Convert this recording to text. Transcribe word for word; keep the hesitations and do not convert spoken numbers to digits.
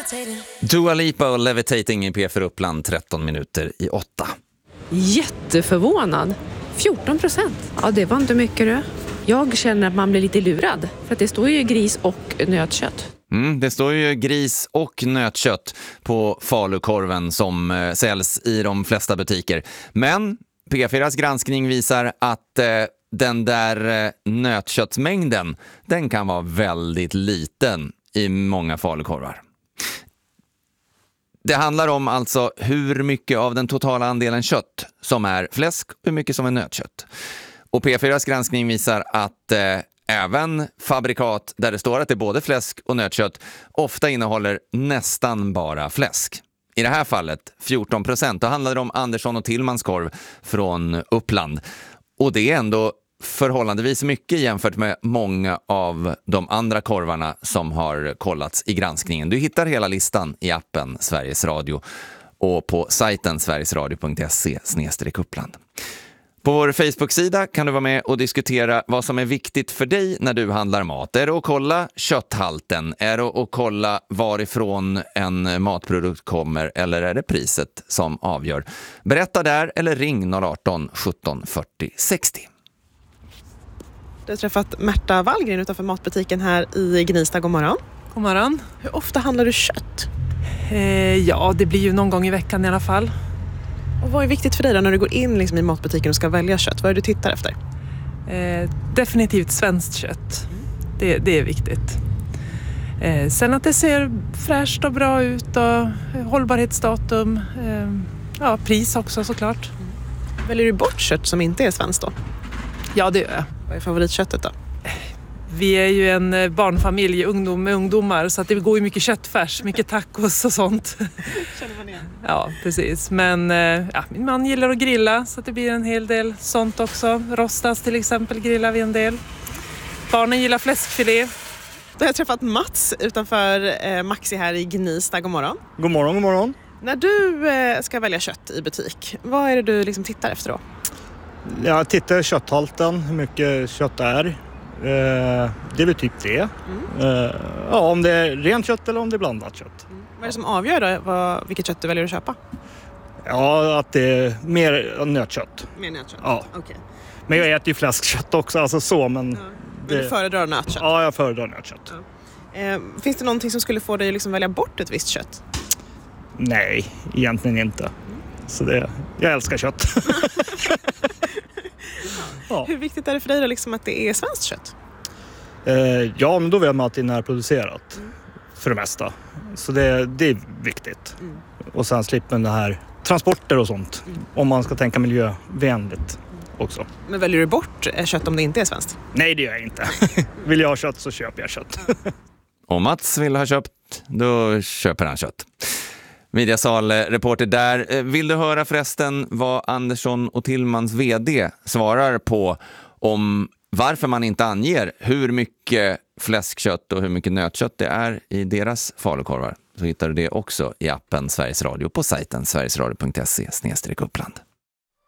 Dua Lipa och Levitating i P för Uppland, tretton minuter i åtta. Jätteförvånad. fjorton procent. Ja, det var inte mycket du. Jag känner att man blir lite lurad. För att det står ju gris och nötkött. Mm, det står ju gris och nötkött på falukorven som eh, säljs i de flesta butiker. Men P fyras granskning visar att eh, den där eh, nötköttsmängden, den kan vara väldigt liten i många falukorvar. Det handlar om alltså hur mycket av den totala andelen kött som är fläsk och hur mycket som är nötkött. Och P fyras granskning visar att eh, även fabrikat där det står att det är både fläsk och nötkött ofta innehåller nästan bara fläsk. I det här fallet fjorton procent. Då handlar det om Andersson och Tillmans korv från Uppland. Och det är ändå förhållandevis mycket jämfört med många av de andra korvarna som har kollats i granskningen. Du hittar hela listan i appen Sveriges Radio och på sajten sverigesradio punkt se snedstreck uppland. På vår Facebook-sida kan du vara med och diskutera vad som är viktigt för dig när du handlar mat. Är det att kolla kötthalten? Är det att kolla varifrån en matprodukt kommer? Eller är det priset som avgör? Berätta där eller ring noll arton sjutton fyrtio sextio. Du har träffat Märta Wallgren utanför matbutiken här i Gnista. God morgon. God morgon. Hur ofta handlar du kött? Eh, ja, det blir ju någon gång i veckan i alla fall. Och vad är viktigt för dig då när du går in liksom i matbutiken och ska välja kött? Vad är det du tittar efter? Eh, definitivt svenskt kött. Det, det är viktigt. Eh, sen att det ser fräscht och bra ut och hållbarhetsdatum. Eh, ja, pris också såklart. Väljer du bort kött som inte är svenskt då? Ja, det gör jag. Vad är favoritköttet då? Vi är ju en barnfamilj, ungdom med ungdomar, så att det går ju mycket köttfärs, mycket tacos och sånt. Känner man igen? Ja, precis. Men ja, min man gillar att grilla så att det blir en hel del sånt också. Rostas till exempel grillar vi en del. Barnen gillar fläskfilé. Du har träffat Mats utanför eh, Maxi här i Gnista. God morgon. God morgon, god morgon. När du eh, ska välja kött i butik, vad är det du liksom tittar efter då? Jag tittar kötthalten, hur mycket kött det är. Eh, det är väl typ det. Mm. Eh, ja, om det är rent kött eller om det är blandat kött. Mm. Vad är det som avgör då vad, vilket kött du väljer att köpa? Ja, att det är mer nötkött. Mer nötkött? Ja. Okay. Men jag äter ju fläskkött också, alltså så. Men, ja. men det... du föredrar nötkött? Ja, jag föredrar nötkött. Ja. Eh, finns det någonting som skulle få dig att liksom välja bort ett visst kött? Nej, egentligen inte. Mm. Så det, jag älskar kött. Ja. Hur viktigt är det för dig då liksom att det är svenskt kött? Eh, ja, men då vet man att det är närproducerat mm. för det mesta. Så det, det är viktigt. Mm. Och sen slipper man det här transporter och sånt. Mm. Om man ska tänka miljövänligt mm. också. Men väljer du bort kött om det inte är svenskt? Nej, det gör jag inte. Vill jag ha kött så köper jag kött. Om Mats vill ha köpt, då köper han kött. Mediasal-reporter där. Vill du höra förresten vad Andersson och Tillmans vd svarar på om varför man inte anger hur mycket fläskkött och hur mycket nötkött det är i deras falukorvar? Så hittar du det också i appen Sveriges Radio på sajten sverigesradio punkt se snedstreck uppland.